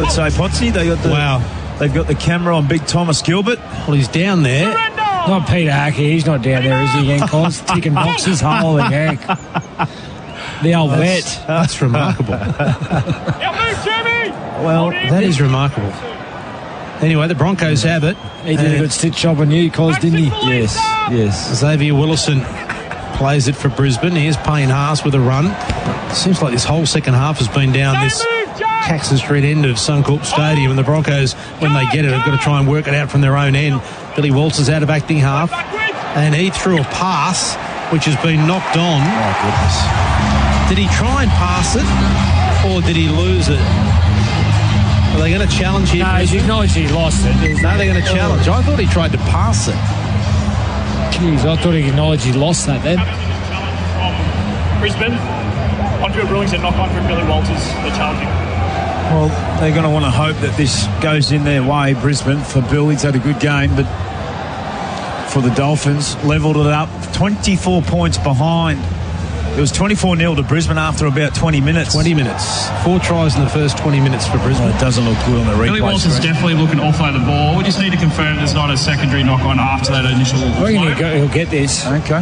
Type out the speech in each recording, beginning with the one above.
would say, Potsy. They've got the camera on Big Thomas Gilbert. Well, he's down there. Not Peter Hackey. He's not down there, is he, again, Cos? Ticking boxes. Holy heck. The old vet. That's remarkable. Well, that is remarkable. Anyway, the Broncos have it. He did a good stitch job on you, Cos, didn't he? Yes. Xavier Willison plays it for Brisbane. Here's Payne Haas with a run. Seems like this whole second half has been down this Caxton Street end of Suncorp Stadium, and the Broncos, when they get it, have got to try and work it out from their own end. Billy Walters out of acting half, and he threw a pass which has been knocked on. Oh, goodness. Did he try and pass it, or did he lose it? Are they going to challenge him? No, he's acknowledged he lost it. No, they're going to challenge. I thought he tried to pass it. Jeez, I thought he acknowledged he lost that then. Brisbane, onto a ruling said knock on from Billy Walters. They're challenging. Well, they're going to want to hope that this goes in their way, Brisbane. For Bill, he's had a good game, but for the Dolphins, levelled it up. 24 points behind. It was 24-0 to Brisbane after about 20 minutes. 20 minutes. 4 tries in the first 20 minutes for Brisbane. It doesn't look good on the replay. Billy Walters is definitely looking to offload the ball. We just need to confirm there's not a secondary knock-on after that initial I reckon he'll get this. Okay.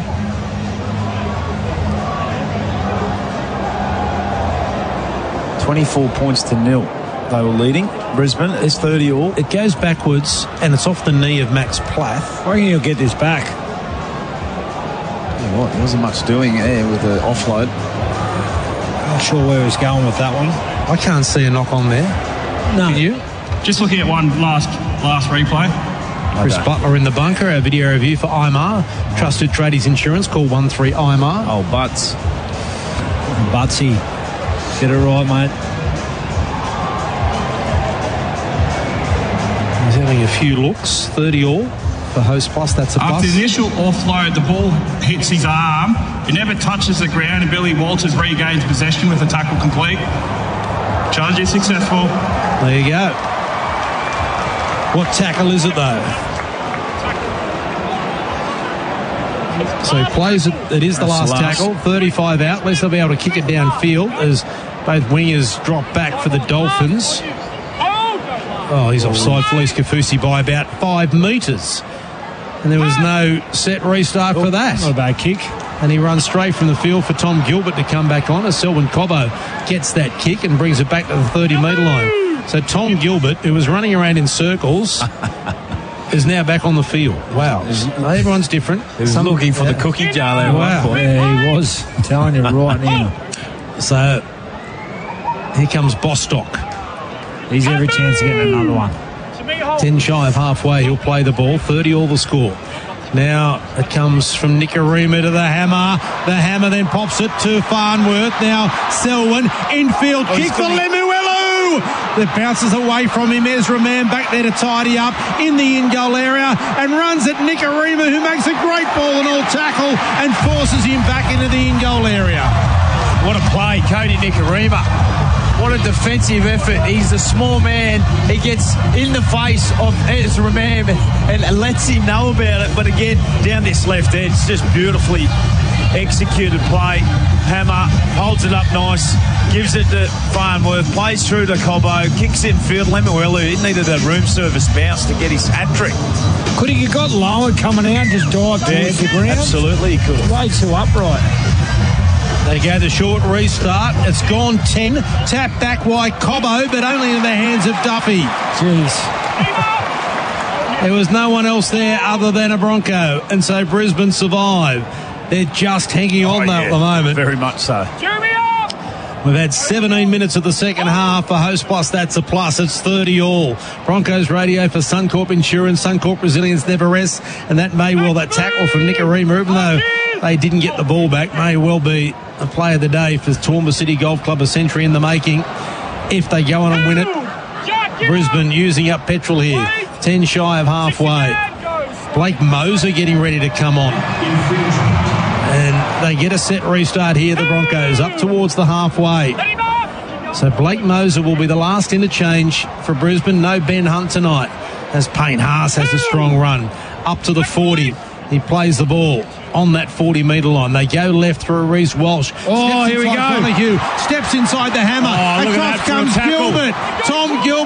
$24 points to 0. They were leading. Brisbane, it's 30 all. It goes backwards, and it's off the knee of Max Plath. I reckon he'll get this back. You know what, there wasn't much doing there with the offload. Not sure where he's going with that one. I can't see a knock on there. No. Can you? Just looking at one last replay. Chris Butler in the bunker. Our video review for IMAR. Trusted Tradies Insurance. Call 13-IMAR. Oh, Butts. Butsy. Get it right, mate. He's having a few looks. 30 all for Host Plus. That's a plus. After the initial offload, the ball hits his arm. It never touches the ground, and Billy Walters regains possession with the tackle complete. Challenge is successful. There you go. What tackle is it, though? So he plays it. It is the last tackle. 35 out. At least they'll be able to kick it downfield as both wingers drop back for the Dolphins. Oh, he's offside, Felice Kafusi, by about 5 metres. And there was no set restart for that. Not a bad kick. And he runs straight from the field for Tom Gilbert to come back on as Selwyn Cobbo gets that kick and brings it back to the 30-metre line. So Tom Gilbert, who was running around in circles, is now back on the field. Wow. Everyone's different. He's looking for the cookie jar there. Wow. Yeah, he was. I'm telling you right now. So here comes Bostock. He's every chance of getting another one. 10 shy of halfway. He'll play the ball. 30 all the score. Now it comes from Nikorima to the Hammer. The Hammer then pops it to Farnworth. Now Selwyn. Infield kick for Lemuelu. That bounces away from him. Ezra Mann back there to tidy up in the in-goal area and runs at Nikorima, who makes a great ball and all tackle and forces him back into the in-goal area. What a play, Cody Nikorima. What a defensive effort. He's a small man. He gets in the face of Ezra Mann and lets him know about it. But again, down this left edge, just beautifully executed play. Hammer holds it up nice, gives it to Farnworth, plays through to Cobbo, kicks in field. Lemuelu, he needed a room service bounce to get his hat-trick. Could he have got lower coming out and just dive towards the ground? Absolutely, he could have. Way too upright. They go the short restart. It's gone 10. Tap back wide Cobbo, but only in the hands of Duffy. Jeez. There was no one else there other than a Bronco, and so Brisbane survive. They're just hanging on at the moment. Very much so. We've had 17 minutes of the second half. For Host Plus, that's a plus. It's 30 all. Broncos radio for Suncorp Insurance. Suncorp Resilience never rests. And that may well, that tackle from Nikorima, even though they didn't get the ball back, may well be a play of the day for Toowoomba City Golf Club, a century in the making. If they go on and win it, Brisbane using up petrol here. 10 shy of halfway. Blake Moser getting ready to come on. And they get a set restart here, the Broncos, up towards the halfway. So Blake Moser will be the last interchange for Brisbane. No Ben Hunt tonight, as Payne Haas has a strong run. Up to the 40. He plays the ball on that 40-metre line. They go left through Reece Walsh. Oh, here we go. Donahue steps inside the Hammer. Oh, Across comes Gilbert. Tom Gilbert.